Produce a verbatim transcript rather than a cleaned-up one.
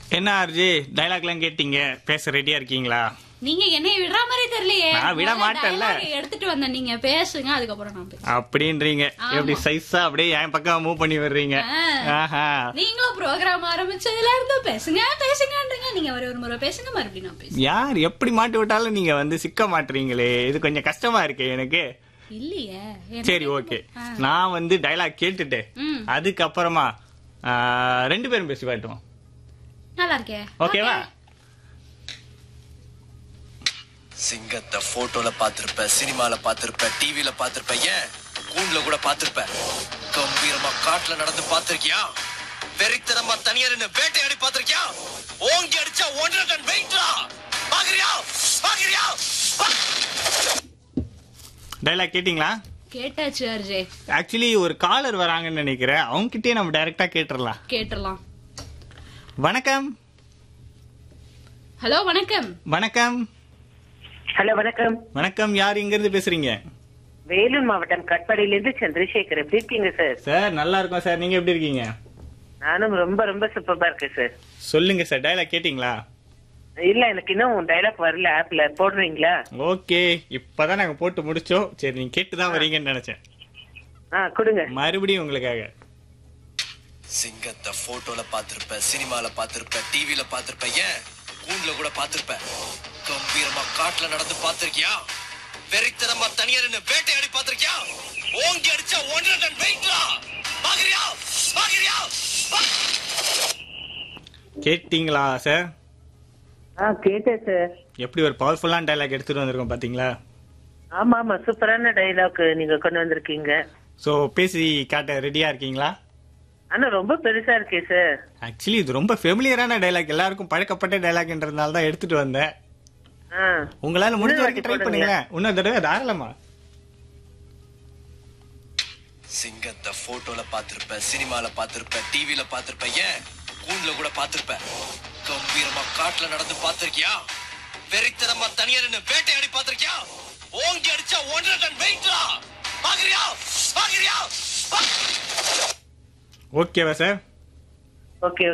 என்ன ஆர்ஜி டைலாக்லாம் கேட்டீங்க, பேச ரெடியா இருக்கீங்களா? நீங்க என்னைய விடுற மாதிரி தெரியலையே. நான் விட மாட்டேன்ல. எடுத்துட்டு வந்த நீங்க பேசுங்க, அதுக்கப்புறம் நான் பேசுறேன் அப்படின்றீங்க. எப்படி சைஸா அப்படியே என் பக்கம் மூவ் பண்ணி வர்றீங்க. ஆஹா, நீங்களும் ப்ரோக்ராம் ஆரம்பிச்சதுல இருந்து பேசுங்க பேசுங்கன்றீங்க. நீங்க ஒரு ஒரு முறை பேசுங்க, மறுபடியும் நான் பேசுறேன். யார் எப்படி மாட்டி விட்டாலும் நீங்க வந்து சிக்க மாட்டீங்களே, இது கொஞ்சம் கஷ்டமா இருக்கு எனக்கு. இல்லையே. சரி, ஓகே. நான் வந்து டைலாக் கேட்டுட்டு அதுக்கப்புறமா ரெண்டு பேரும் பேசி காட்டுவோம். நல்லா இருக்கே. ஓகேவா? சிங்கத்தை போட்டோல பாத்திருப்ப, சினிமால பாத்திருப்ப, டிவில பாத்திருப்ப, ஏன் கூண்டுல கூட பாத்திருப்ப. கம்பீரமா காட்டுல நடந்து பாத்திருக்கியா? வெறித்தனமா தனியா நின்னு வேட்டையாடி பாத்திருக்கியா? ஓங்கி அடிச்சா ஒன்றரை டன் வெயிட்ரா. பாக்குறியா பாக்குறியா? டைலாக் கேட்டீங்களா? கேட்டாச்சு அர்ஜே. ஆக்சுவலி ஒரு காலர் வராங்கன்னு நினைக்கிறேன், அவங்க கிட்டே நம்ம டைரக்டா கேட்டுறலாம். கேட்டுறலாம். வணக்கம். ஹலோ, வணக்கம். வணக்கம். ஹலோ, வணக்கம். வணக்கம். யார் இங்க இருந்து பேசுறீங்க? வேலூர் மாவட்டம் கட்பாடியிலிருந்து சந்திரசேகர். எப்படி இருக்கீங்க சார்? சார் நல்லா இருக்கோம் சார், நீங்க எப்படி இருக்கீங்க? நானும் ரொம்ப ரொம்ப சூப்பரா இருக்கேன் சார். சொல்லுங்க சார், டைலாக் கேட்டீங்களா? இல்ல, எனக்கு இன்னும் டைலாக் வரல. ஆப்ல போடுறீங்களா? ஓகே, இப்பதான் நாங்க போட்டு முடிச்சோம். சரி, நீங்க கேட்டுதான் வரீங்கன்னு நினைச்சேன். ஆ, கொடுங்க. மறுபடியும் உங்களுக்காக. சிங்கத்தை போட்டோல பாத்திருப்ப, சினிமால பாத்திருப்ப, டிவில பாத்திருப்ப, ஏன் கூண்டுல கூட பாத்திருப்ப. கம்பீரமா காட்டுல நடந்து பாத்திருக்கியா? வெறித்தனமா தனியா நின்னு வேட்டையாடி பாத்திருக்கியா? ஓங்கி அடிச்சா ஒன்றரை டன் வெயிட்ரா. பாக்குறியா பாக்குறியா? கேட்டீங்களா சார்? ஆ, கேட்டேன் சார். எப்படி ஒரு பவர்ஃபுல்லான டைலாக் எடுத்துட்டு வந்திருக்கோம் பாத்தீங்களா? ஆமா ஆமா, சூப்பரான டைலாக் நீங்க கொண்டு வந்திருக்கீங்க. சோ பேசி காட்ட ரெடியா இருக்கீங்களா? ஆனா ரொம்ப பெருசா இருக்கே சார். ஆக்சுவலி இது ரொம்ப ஃபெமிலியரான டைலாக், எல்லாருக்கும் பழக்கப்பட்ட டைலாக்ன்றதுனால தான் எடுத்துட்டு வந்தேன். ஆ, உங்களால முடிஞ்ச வரைக்கும் ட்ரை போடுங்க. பண்ணுங்க. இன்னொரு தடவை தாராளமா. சிங்கத்தை போட்டோல பாத்திருப்ப, சினிமால பாத்திருப்ப, டிவில பாத்திருப்ப, ஏன் கூண்டுல கூட பாத்திருப்ப. கம்பீரமா காட்டுல நடந்து பாத்திருக்கியா? வெறித்தனமா தனியா நின்னு வேட்டையாடி பாத்திருக்கியா? ஓங்கி அடிச்சா ஒன்றரை டன் வெயிட்ரா. பாக்குறியா பாக்குறியா? ஓகேவா சார்? ஓகே